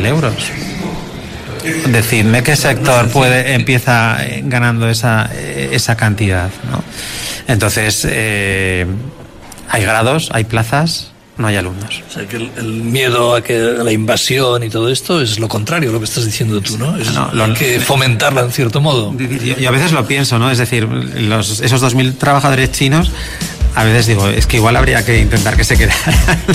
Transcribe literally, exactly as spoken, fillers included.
mil euros. Decidme qué sector puede empieza ganando esa, esa cantidad, ¿no? Entonces, eh, hay grados, hay plazas, no hay alumnos. O sea, que el, el miedo a que a la invasión y todo esto es lo contrario, lo que estás diciendo tú, ¿no? Es, no, lo, hay que fomentarla en cierto modo. Yo, yo a veces lo pienso, ¿no? Es decir, los, esos dos mil trabajadores chinos, a veces digo, es que igual habría que intentar que se quedaran.